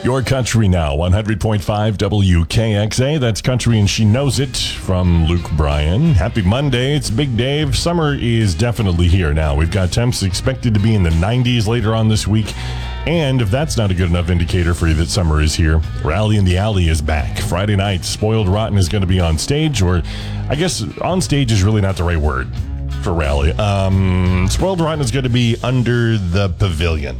Your Country Now, 100.5 WKXA. That's Country and She Knows It from Luke Bryan. Happy Monday. It's Big Dave. Summer is definitely here now. We've got temps expected to be in the 90s later on this week. And if that's not a good enough indicator for you that summer is here, Rally in the Alley is back. Friday night, Spoiled Rotten is going to be on stage, or I guess on stage is really not the right word for Rally. Spoiled Rotten is going to be under the pavilion,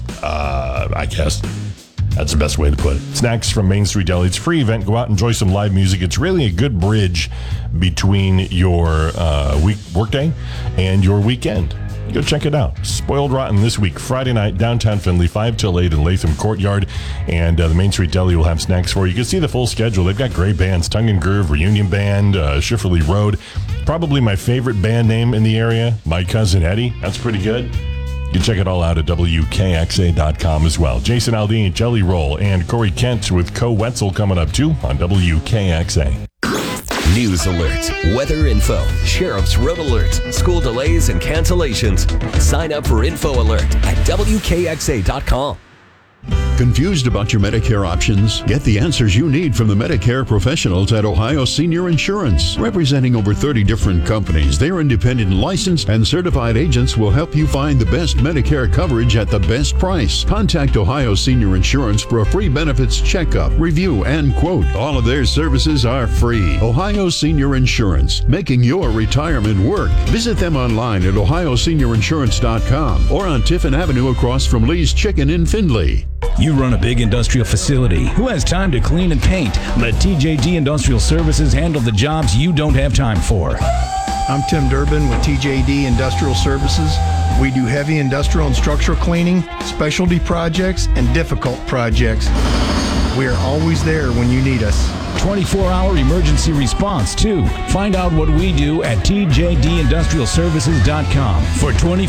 I guess. That's the best way to put it. Snacks from Main Street Deli. It's a free event. Go out and enjoy some live music. It's really a good bridge between your workday and your weekend. Go check it out. Spoiled Rotten this week, Friday night, downtown Findlay, 5 till 8 in Latham Courtyard. And the Main Street Deli will have snacks for you. You can see the full schedule. They've got great bands, Tongue and Groove, Reunion Band, Schifferly Road. Probably my favorite band name in the area, My Cousin Eddie. That's pretty good. You can check it all out at WKXA.com as well. Jason Aldean, Jelly Roll, and Corey Kent with Co Wetzel coming up too on WKXA. News alerts, weather info, sheriff's road alerts, school delays and cancellations. Sign up for Info Alert at WKXA.com. Confused about your Medicare options? Get the answers you need from the Medicare professionals at Ohio Senior Insurance. Representing over 30 different companies, their independent licensed and certified agents will help you find the best Medicare coverage at the best price. Contact Ohio Senior Insurance for a free benefits checkup, review, and quote. All of their services are free. Ohio Senior Insurance, making your retirement work. Visit them online at ohioseniorinsurance.com or on Tiffin Avenue across from Lee's Chicken in Findlay. You run a big industrial facility. Who has time to clean and paint? Let TJD Industrial Services handle the jobs you don't have time for. I'm Tim Durbin with TJD Industrial Services. We do heavy industrial and structural cleaning, specialty projects, and difficult projects. We are always there when you need us. 24-hour emergency response, too. Find out what we do at TJDindustrialservices.com. For